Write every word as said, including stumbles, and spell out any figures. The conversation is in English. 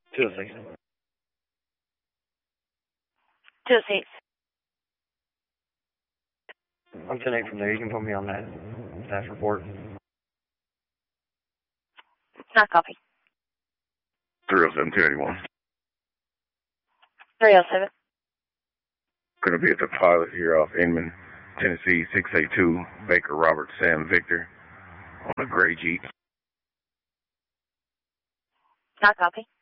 two oh six. two oh six. I'm ten eight from there. You can put me on that staff report. Not copy. three oh seven, two eighty-one. three oh seven. Going to be at the pilot here off Inman, Tennessee, six eight two, Baker Robert Sam Victor, on a gray Jeep. Not copy.